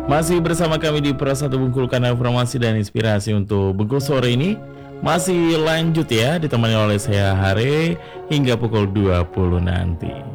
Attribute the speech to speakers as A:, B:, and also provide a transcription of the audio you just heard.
A: Masih bersama kami di Prasatu Bungkul, karena informasi dan inspirasi untuk Bengkul sore ini masih lanjut ya, ditemani oleh saya Hare hingga pukul 20 nanti.